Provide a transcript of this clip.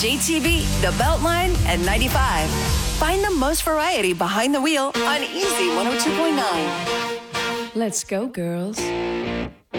JTV, The Beltline, and 95. Find the most variety behind the wheel on Easy 102.9. Let's go, girls.